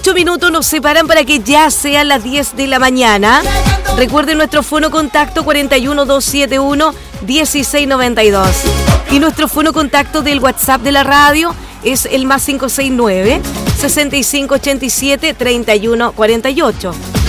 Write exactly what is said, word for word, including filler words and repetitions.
Ocho minutos nos separan para que ya sean las diez de la mañana. Recuerden nuestro fono contacto cuarenta y uno, doscientos setenta y uno, dieciséis noventa y dos. Y nuestro fono contacto del WhatsApp de la radio es el más cinco seis nueve, sesenta y cinco ochenta y siete, treinta y uno cuarenta y ocho.